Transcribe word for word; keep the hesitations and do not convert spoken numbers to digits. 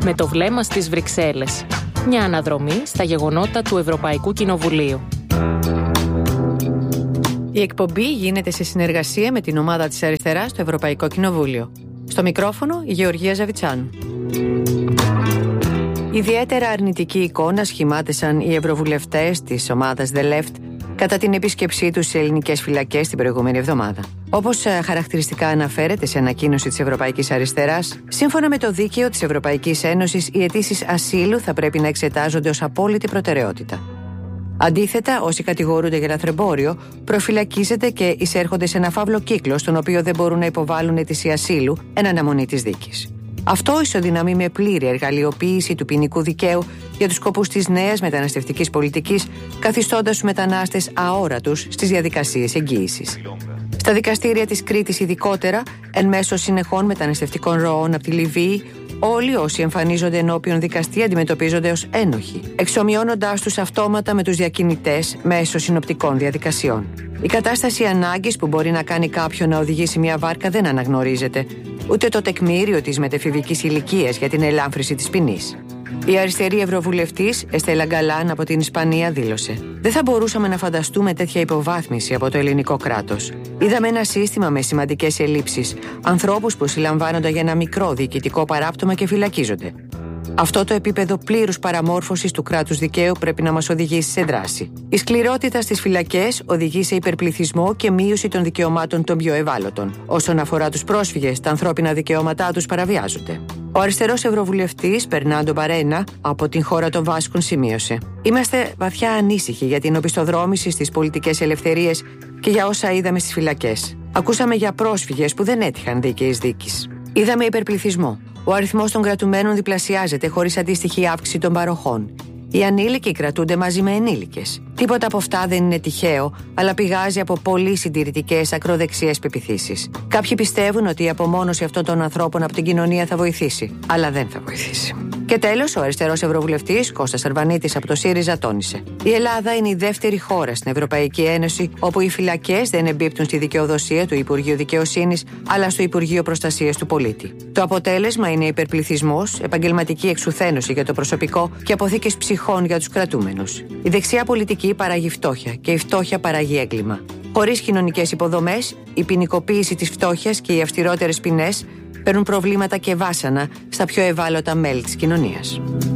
Με το βλέμμα στις Βρυξέλλες. Μια αναδρομή στα γεγονότα του Ευρωπαϊκού Κοινοβουλίου. Η εκπομπή γίνεται σε συνεργασία με την ομάδα της Αριστεράς στο Ευρωπαϊκό Κοινοβούλιο. Στο μικρόφωνο η Γεωργία Ζαβιτσάνου. Ιδιαίτερα αρνητική εικόνα σχημάτισαν οι ευρωβουλευτές της ομάδας The Left κατά την επίσκεψή τους σε ελληνικές φυλακές την προηγούμενη εβδομάδα. Όπως χαρακτηριστικά αναφέρεται σε ανακοίνωση της Ευρωπαϊκής Αριστεράς, σύμφωνα με το δίκαιο της Ευρωπαϊκής Ένωσης, οι αιτήσεις ασύλου θα πρέπει να εξετάζονται ως απόλυτη προτεραιότητα. Αντίθετα, όσοι κατηγορούνται για λαθρεμπόριο, προφυλακίζεται και εισέρχονται σε ένα φαύλο κύκλο, στον οποίο δεν μπορούν να υποβάλουν αίτηση ασύλου εν αναμονή της δίκης. Αυτό ισοδυναμεί με πλήρη εργαλειοποίηση του ποινικού δικαίου για τους σκοπούς της νέας μεταναστευτικής πολιτικής, καθιστώντας τους μετανάστες αόρατους στις διαδικασίες εγγύησης. Στα δικαστήρια της Κρήτης ειδικότερα, εν μέσω συνεχών μεταναστευτικών ροών από τη Λιβύη, όλοι όσοι εμφανίζονται ενώπιον δικαστή αντιμετωπίζονται ως ένοχοι, εξομοιώνοντάς τους αυτόματα με τους διακινητές μέσω συνοπτικών διαδικασιών. Η κατάσταση ανάγκης που μπορεί να κάνει κάποιον να οδηγήσει μια βάρκα δεν αναγνωρίζεται, ούτε το τεκμήριο της μετεφηβικής ηλικίας για την ελάμφρυνση της ποινής. Η αριστερή ευρωβουλευτής Εστέλα Γκαλάν από την Ισπανία δήλωσε: «Δεν θα μπορούσαμε να φανταστούμε τέτοια υποβάθμιση από το ελληνικό κράτος. Είδαμε ένα σύστημα με σημαντικές ελλείψεις, ανθρώπους που συλλαμβάνονται για ένα μικρό διοικητικό παράπτωμα και φυλακίζονται. Αυτό το επίπεδο πλήρους παραμόρφωσης του κράτους δικαίου πρέπει να μας οδηγήσει σε δράση. Η σκληρότητα στις φυλακές οδηγεί σε υπερπληθυσμό και μείωση των δικαιωμάτων των πιο ευάλωτων. Όσον αφορά τους πρόσφυγες, τα ανθρώπινα δικαιώματά τους παραβιάζονται». Ο αριστερός ευρωβουλευτής Περνάντο Μπαρένα από την χώρα των Βάσκων σημείωσε: «Είμαστε βαθιά ανήσυχοι για την οπισθοδρόμηση στις πολιτικές ελευθερίες και για όσα είδαμε στις φυλακές. Ακούσαμε για πρόσφυγες που δεν έτυχαν δίκαιης δίκης. Είδαμε υπερπληθυσμό. Ο αριθμός των κρατουμένων διπλασιάζεται χωρίς αντίστοιχη αύξηση των παροχών. Οι ανήλικοι κρατούνται μαζί με ενήλικες. Τίποτα από αυτά δεν είναι τυχαίο, αλλά πηγάζει από πολύ συντηρητικές ακροδεξιές πεποιθήσεις. Κάποιοι πιστεύουν ότι η απομόνωση αυτών των ανθρώπων από την κοινωνία θα βοηθήσει, αλλά δεν θα βοηθήσει». Και τέλος, ο αριστερός ευρωβουλευτής Κώστας Αρβανίτης από το ΣΥΡΙΖΑ τόνισε: «Η Ελλάδα είναι η δεύτερη χώρα στην Ευρωπαϊκή Ένωση όπου οι φυλακές δεν εμπίπτουν στη δικαιοδοσία του Υπουργείου Δικαιοσύνης, αλλά στο Υπουργείο Προστασίας του Πολίτη. Το αποτέλεσμα είναι υπερπληθυσμός, επαγγελματική εξουθένωση για το προσωπικό και αποθήκες ψυχών για τους κρατούμενους. Η δεξιά πολιτική παράγει φτώχεια και η φτώχεια παράγει έγκλημα. Χωρίς κοινωνικές υποδομές, η ποινικοποίηση της φτώχειας και οι αυστηρότερες ποινές παίρνουν προβλήματα και βάσανα στα πιο ευάλωτα μέλη της κοινωνίας».